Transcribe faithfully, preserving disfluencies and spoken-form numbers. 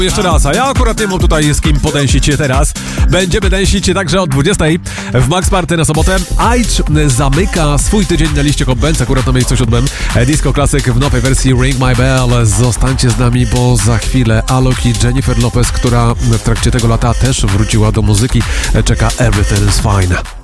Jeszcze raz, a ja akurat nie mam tutaj z kim podęsić teraz. Będziemy dęsić także od dwudziestej w Max Party na sobotę. Aitch zamyka swój tydzień na liście Hot Bands, akurat na miejscu siódmym. Disco klasyk w nowej wersji Ring My Bell. Zostańcie z nami, bo za chwilę Alok i Jennifer Lopez, która w trakcie tego lata też wróciła do muzyki, czeka Everything is Fine.